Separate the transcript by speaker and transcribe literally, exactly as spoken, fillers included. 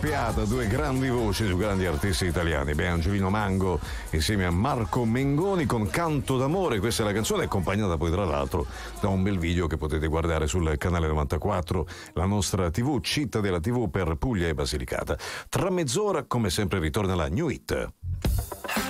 Speaker 1: doppiata, due grandi voci su grandi artisti italiani. Beh, Angelino Mango insieme a Marco Mengoni con Canto d'amore. Questa è la canzone, accompagnata poi tra l'altro da un bel video che potete guardare sul canale novantaquattro, la nostra tivù, città della tivù per Puglia e Basilicata. Tra mezz'ora, come sempre, ritorna la New Hit.